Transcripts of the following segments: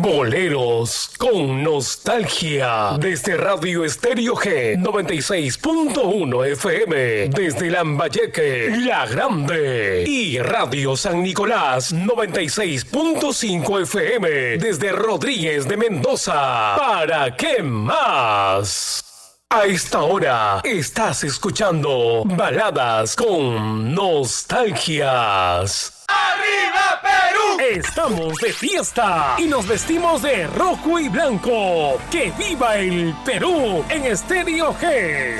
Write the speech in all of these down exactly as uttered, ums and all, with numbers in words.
Boleros con nostalgia. Desde Radio Estéreo G noventa y seis punto uno F M. Desde Lambayeque, La Grande. Y Radio San Nicolás noventa y seis punto cinco F M. Desde Rodríguez de Mendoza. ¿Para qué más? A esta hora estás escuchando Baladas con Nostalgias. ¡Arriba Perú! Estamos de fiesta y nos vestimos de rojo y blanco. ¡Que viva el Perú en Estéreo G!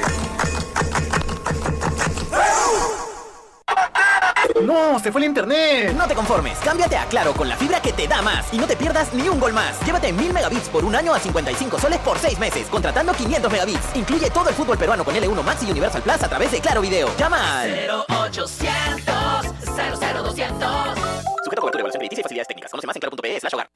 ¡No! ¡Se fue el internet! No te conformes, cámbiate a Claro con la fibra que te da más y no te pierdas ni un gol más. Llévate mil megabits por un año a cincuenta y cinco soles por seis meses, contratando quinientos megabits. Incluye todo el fútbol peruano con L uno Max y Universal Plus a través de Claro Video. Llama al cero ochocientos cero cero doscientos. Sujeto a cobertura, evaluación crediticia y facilidades técnicas. Conoce más en claro punto pe slash hogar.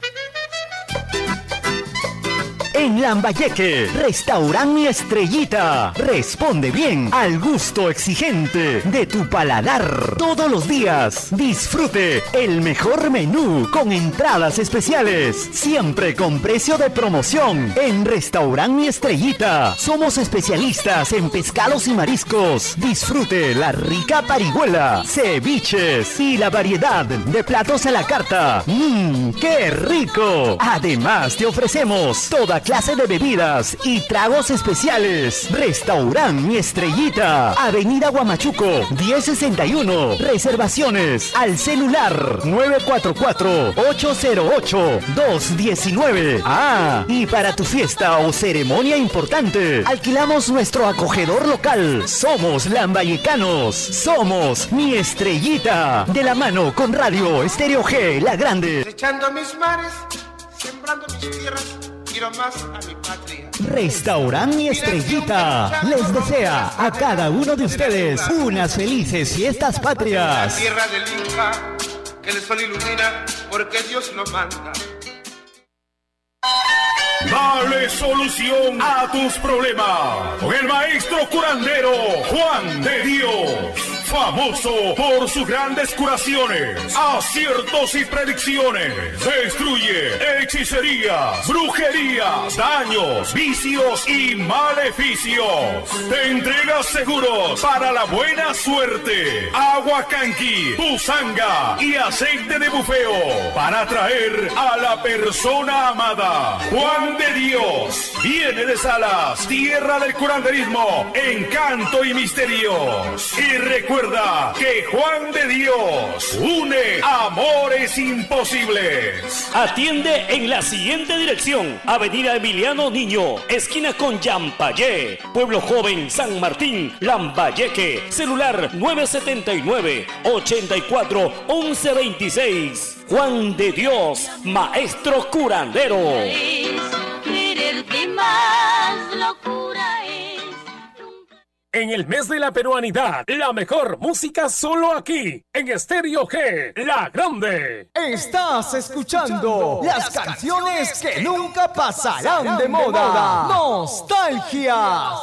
En Lambayeque, Restaurant Mi Estrellita. Responde bien al gusto exigente de tu paladar. Todos los días, disfrute el mejor menú con entradas especiales. Siempre con precio de promoción. En Restaurant Mi Estrellita, somos especialistas en pescados y mariscos. Disfrute la rica parihuela, ceviches y la variedad de platos a la carta. ¡Mmm, qué rico! Además, te ofrecemos toda clase de bebidas y tragos especiales. Restaurant Mi Estrellita, Avenida Huamachuco, diez sesenta y uno. Reservaciones al celular nueve cuatro cuatro, ocho cero ocho, dos uno nueve. Ah, y para tu fiesta o ceremonia importante, alquilamos nuestro acogedor local. Somos lambayecanos. Somos Mi Estrellita. De la mano con Radio Estéreo G, La Grande. Echando mis mares, sembrando mis tierras. Quiero más a mi patria. Restaurant Mi Estrellita les desea a cada uno de ustedes unas felices fiestas La patrias. tierra del Inca, que el sol ilumina, porque Dios lo manda. Dale solución a tus problemas con el maestro curandero Juan de Dios, famoso por sus grandes curaciones, aciertos y predicciones. Destruye hechicerías, brujerías, daños, vicios y maleficios. Te entrega seguros para la buena suerte, agua canqui, pusanga y aceite de bufeo para atraer a la persona amada. Juan de Dios viene de Salas, tierra del curanderismo, encanto y misterios. Y recuerda que Juan de Dios une amores imposibles. Atiende en la siguiente dirección: Avenida Emiliano Niño, esquina con Yampayé, Pueblo Joven, San Martín, Lambayeque. Celular nueve siete nueve, ocho cuatro, once veintiséis. Juan de Dios, maestro curandero. En el mes de la peruanidad, la mejor música solo aquí, en Estéreo G, La Grande. Estás escuchando las canciones que nunca pasarán de moda. Nostalgias.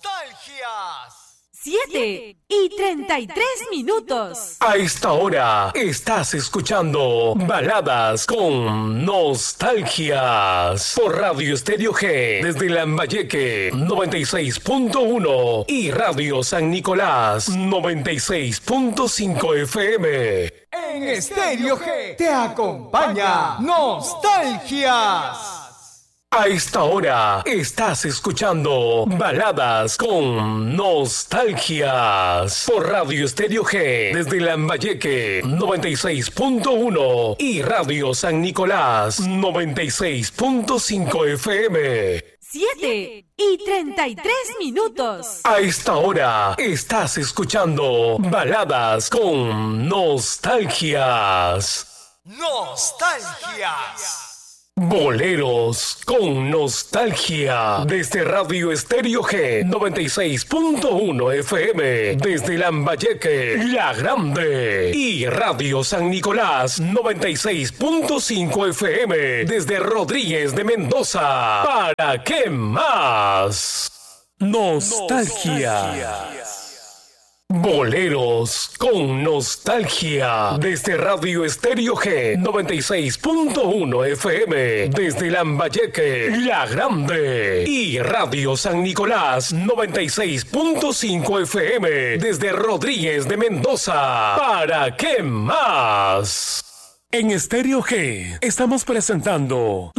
siete y treinta y tres minutos. A esta hora estás escuchando Baladas con Nostalgias por Radio Estéreo G desde Lambayeque noventa y seis punto uno y Radio San Nicolás noventa y seis punto cinco F M. En Estéreo G te acompaña Nostalgias. A esta hora estás escuchando Baladas con Nostalgias por Radio Estéreo G desde Lambayeque noventa y seis punto uno y Radio San Nicolás noventa y seis punto cinco F M. siete y treinta y tres minutos. A esta hora estás escuchando Baladas con Nostalgias. Nostalgias. Boleros con nostalgia desde Radio Estéreo G noventa y seis punto uno F M desde Lambayeque, La Grande y Radio San Nicolás noventa y seis punto cinco F M desde Rodríguez de Mendoza. ¿Para qué más? Nostalgia. Nostalgia. Boleros con nostalgia. Desde Radio Estéreo G noventa y seis punto uno F M. Desde Lambayeque, La Grande. Y Radio San Nicolás noventa y seis punto cinco F M. Desde Rodríguez de Mendoza. ¿Para qué más? En Estéreo G estamos presentando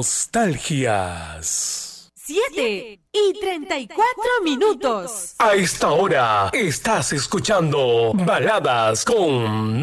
Nostalgias. siete y treinta y cuatro minutos. A esta hora estás escuchando Baladas con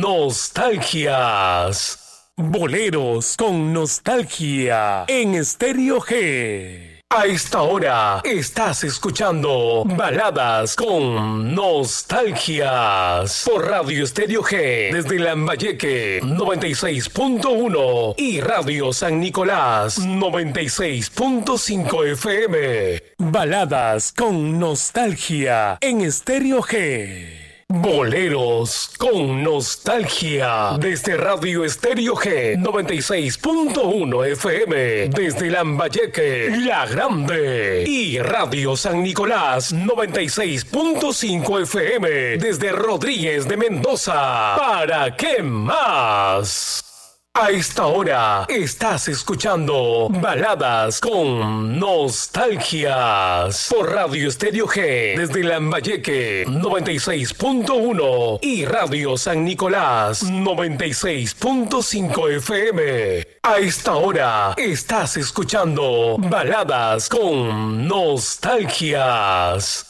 Nostalgias. Boleros con nostalgia en Estéreo G. A esta hora estás escuchando Baladas con Nostalgias por Radio Estéreo G desde Lambayeque noventa y seis punto uno y Radio San Nicolás noventa y seis punto cinco F M. Baladas con Nostalgia en Estéreo G. Boleros con nostalgia desde Radio Estéreo G noventa y seis punto uno F M desde Lambayeque, La Grande y Radio San Nicolás noventa y seis punto cinco F M desde Rodríguez de Mendoza. ¿Para qué más? A esta hora estás escuchando Baladas con Nostalgias por Radio Estéreo G desde Lambayeque noventa y seis punto uno y Radio San Nicolás noventa y seis punto cinco F M. A esta hora estás escuchando Baladas con Nostalgias.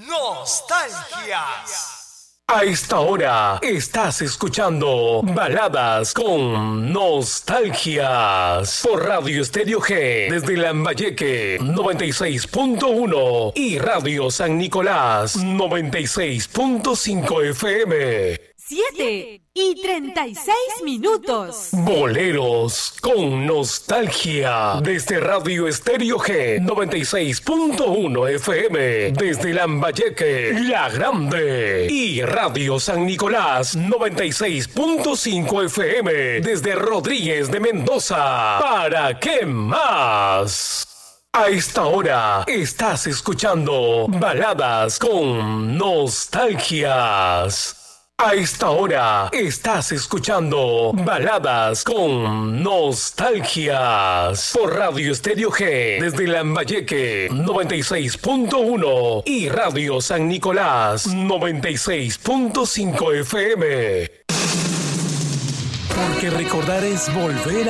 Nostalgias. A esta hora estás escuchando Baladas con Nostalgias por Radio Estéreo G desde Lambayeque noventa y seis punto uno y Radio San Nicolás noventa y seis punto cinco F M. siete y treinta y seis minutos. Boleros con nostalgia desde Radio Estéreo G noventa y seis punto uno F M desde Lambayeque, La Grande y Radio San Nicolás noventa y seis punto cinco F M desde Rodríguez de Mendoza. ¿Para qué más? A esta hora estás escuchando Baladas con Nostalgias. A esta hora estás escuchando Baladas con Nostalgias por Radio Estéreo G desde Lambayeque noventa y seis punto uno y Radio San Nicolás noventa y seis punto cinco F M. Porque recordar es volver a